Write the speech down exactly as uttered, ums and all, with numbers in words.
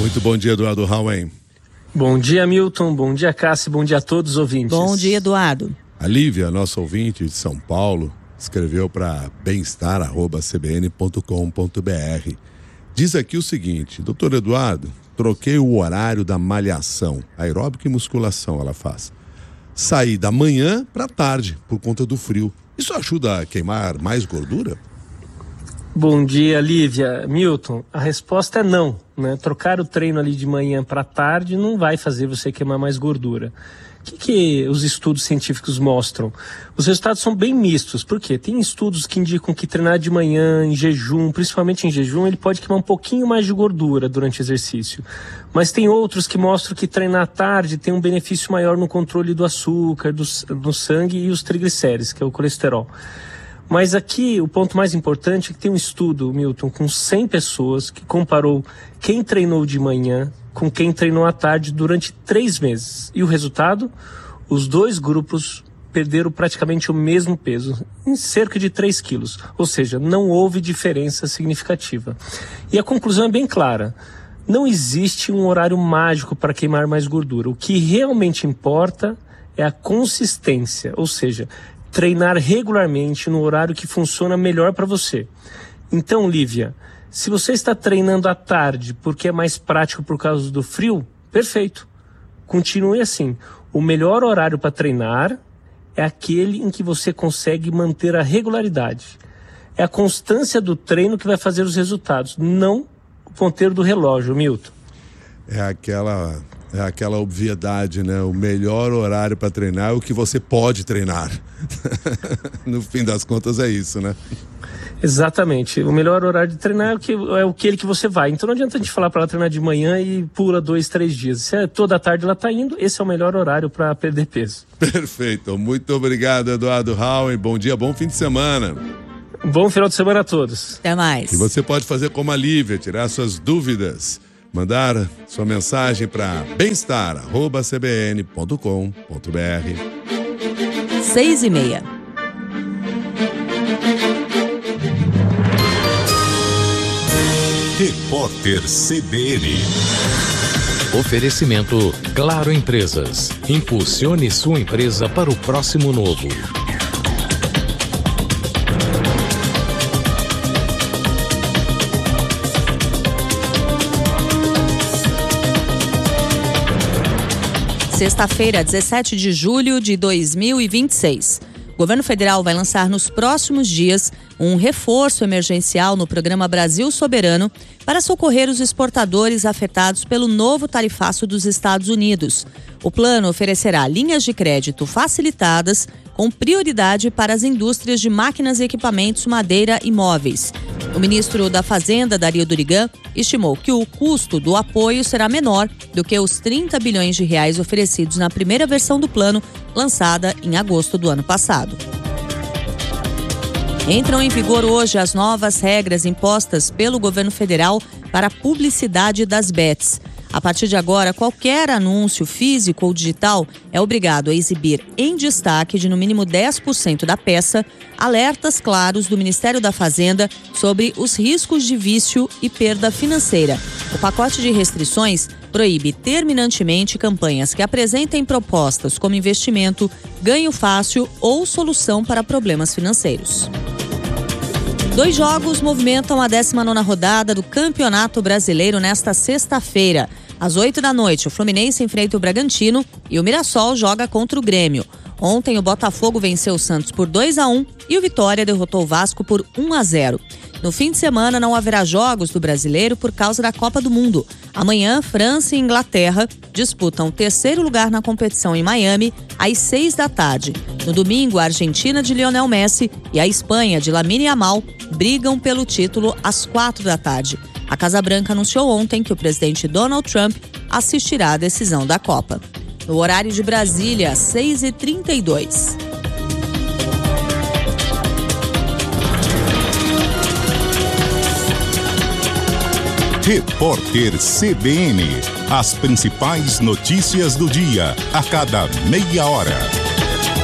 Muito bom dia, Eduardo Rauen. Bom dia, Milton. Bom dia, Cássio. Bom dia a todos os ouvintes. Bom dia, Eduardo. A Lívia, nossa ouvinte de São Paulo, escreveu para bemestar arroba c b n ponto com ponto b r. Diz aqui o seguinte: doutor Eduardo, troquei o horário da malhação, aeróbica e musculação ela faz. Saí da manhã para tarde, por conta do frio. Isso ajuda a queimar mais gordura? Bom dia, Lívia. Milton, a resposta é não, né? Trocar o treino ali de manhã para tarde não vai fazer você queimar mais gordura. O que, que os estudos científicos mostram? Os resultados são bem mistos. Por quê? Tem estudos que indicam que treinar de manhã, em jejum, principalmente em jejum, ele pode queimar um pouquinho mais de gordura durante o exercício. Mas tem outros que mostram que treinar à tarde tem um benefício maior no controle do açúcar, do, do sangue e os triglicérides, que é o colesterol. Mas aqui o ponto mais importante é que tem um estudo, Milton, com cem pessoas que comparou quem treinou de manhã com quem treinou à tarde durante três meses. E o resultado? Os dois grupos perderam praticamente o mesmo peso, em cerca de três quilos. Ou seja, não houve diferença significativa. E a conclusão é bem clara. Não existe um horário mágico para queimar mais gordura. O que realmente importa é a consistência, ou seja, treinar regularmente no horário que funciona melhor para você. Então, Lívia, se você está treinando à tarde porque é mais prático por causa do frio, perfeito. Continue assim. O melhor horário para treinar é aquele em que você consegue manter a regularidade. É a constância do treino que vai fazer os resultados, não o ponteiro do relógio, Milton. É aquela, é aquela obviedade, né? O melhor horário para treinar é o que você pode treinar. No fim das contas é isso, né? Exatamente. O melhor horário de treinar é o que, é aquele que você vai. Então não adianta a gente falar para ela treinar de manhã e pula dois, três dias. Se é toda a tarde ela está indo, esse é o melhor horário para perder peso. Perfeito. Muito obrigado, Eduardo Rauen. Bom dia, bom fim de semana. Bom final de semana a todos. Até mais. E você pode fazer como a Lívia, tirar suas dúvidas, mandar sua mensagem para bemestar arroba c b n ponto com ponto b r. Seis e meia. Repórter C B N. Oferecimento Claro Empresas. Impulsione sua empresa para o próximo novo. Sexta-feira, dezessete de julho de dois mil e vinte e seis. O governo federal vai lançar nos próximos dias um reforço emergencial no programa Brasil Soberano para socorrer os exportadores afetados pelo novo tarifaço dos Estados Unidos. O plano oferecerá linhas de crédito facilitadas com prioridade para as indústrias de máquinas e equipamentos, madeira e móveis. O ministro da Fazenda, Dario Durigan, estimou que o custo do apoio será menor do que os trinta bilhões de reais oferecidos na primeira versão do plano, lançada em agosto do ano passado. Entram em vigor hoje as novas regras impostas pelo governo federal para a publicidade das bets. A partir de agora, qualquer anúncio físico ou digital é obrigado a exibir em destaque de no mínimo dez por cento da peça alertas claros do Ministério da Fazenda sobre os riscos de vício e perda financeira. O pacote de restrições proíbe terminantemente campanhas que apresentem propostas como investimento, ganho fácil ou solução para problemas financeiros. Dois jogos movimentam a décima nona rodada do Campeonato Brasileiro nesta sexta-feira. Às oito da noite, o Fluminense enfrenta o Bragantino e o Mirassol joga contra o Grêmio. Ontem, o Botafogo venceu o Santos por dois a um e o Vitória derrotou o Vasco por um a zero. No fim de semana, não haverá jogos do Brasileiro por causa da Copa do Mundo. Amanhã, França e Inglaterra disputam o terceiro lugar na competição em Miami, às seis da tarde. No domingo, a Argentina de Lionel Messi e a Espanha de Lamine Yamal brigam pelo título às quatro da tarde. A Casa Branca anunciou ontem que o presidente Donald Trump assistirá à decisão da Copa. No horário de Brasília, seis e trinta e dois. Repórter C B N. As principais notícias do dia, a cada meia hora.